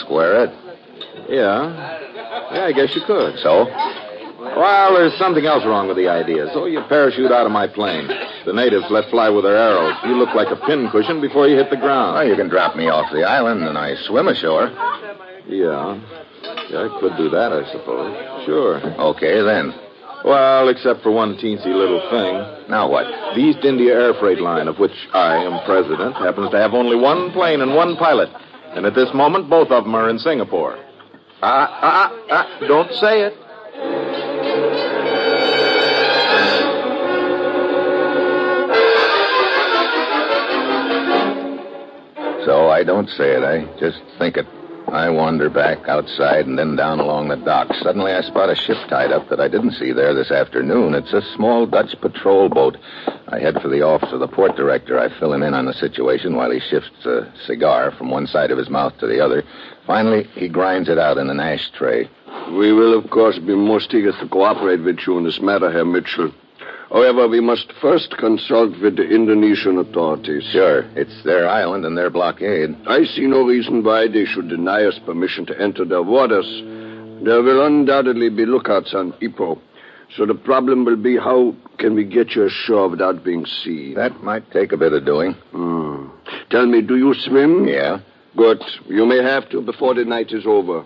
square it. Yeah, I guess you could. So? Well, there's something else wrong with the idea. So you parachute out of my plane. The natives let fly with their arrows. You look like a pincushion before you hit the ground. Well, you can drop me off the island and I swim ashore. Yeah, I could do that, I suppose. Sure. Okay, then. Well, except for one teensy little thing. Now what? The East India Air Freight Line, of which I am president, happens to have only one plane and one pilot. And at this moment, both of them are in Singapore. Don't say it. So I don't say it, I just think it. I wander back outside and then down along the dock. Suddenly I spot a ship tied up that I didn't see there this afternoon. It's a small Dutch patrol boat. I head for the office of the port director. I fill him in on the situation while he shifts a cigar from one side of his mouth to the other. Finally, he grinds it out in an ashtray. We will, of course, be most eager to cooperate with you in this matter, Herr Mitchell. However, we must first consult with the Indonesian authorities. Sure. It's their island and their blockade. I see no reason why they should deny us permission to enter their waters. There will undoubtedly be lookouts on Ipoh. So the problem will be, how can we get you ashore without being seen? That might take a bit of doing. Tell me, do you swim? Yeah. Good. You may have to before the night is over.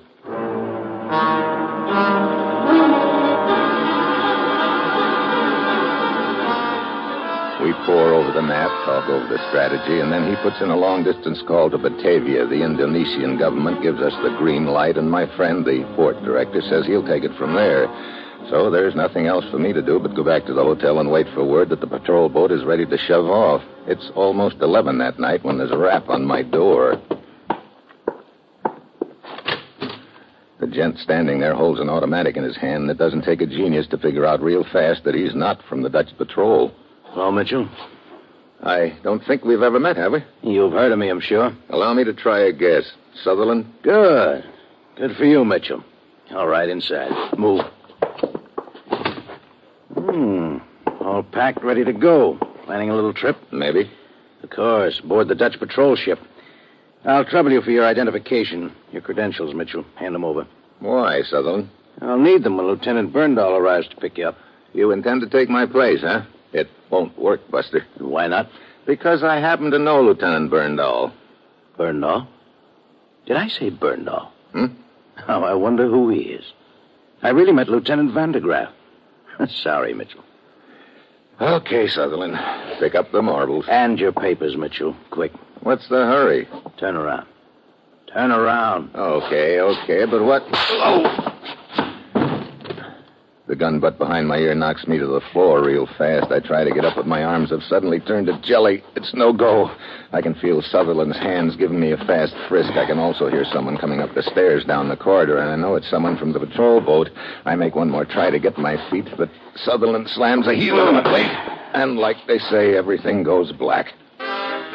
We pore over the map, talk over the strategy, and then he puts in a long-distance call to Batavia. The Indonesian government gives us the green light, and my friend, the port director, says he'll take it from there. So there's nothing else for me to do but go back to the hotel and wait for word that the patrol boat is ready to shove off. It's almost 11 that night when there's a rap on my door. The gent standing there holds an automatic in his hand, and it doesn't take a genius to figure out real fast that he's not from the Dutch patrol. Hello, Mitchell. I don't think we've ever met, have we? You've heard of me, I'm sure. Allow me to try a guess. Sutherland? Good. Good for you, Mitchell. All right, inside. Move. All packed, ready to go. Planning a little trip? Maybe. Of course, aboard the Dutch patrol ship. I'll trouble you for your identification. Your credentials, Mitchell. Hand them over. Why, Sutherland? I'll need them when Lieutenant Burndahl arrives to pick you up. You intend to take my place, huh? It won't work, Buster. Why not? Because I happen to know Lieutenant Burndahl. Burndahl? Did I say Burndahl? Hmm? Oh, I wonder who he is. I really met Lieutenant Vandergraaf. Sorry, Mitchell. Okay, Sutherland. Pick up the marbles. And your papers, Mitchell. Quick. What's the hurry? Turn around. Turn around. Okay, but what... Oh! The gun butt behind my ear knocks me to the floor real fast. I try to get up, but my arms have suddenly turned to jelly. It's no go. I can feel Sutherland's hands giving me a fast frisk. I can also hear someone coming up the stairs down the corridor, and I know it's someone from the patrol boat. I make one more try to get my feet, but Sutherland slams a heel on the plate, and like they say, everything goes black.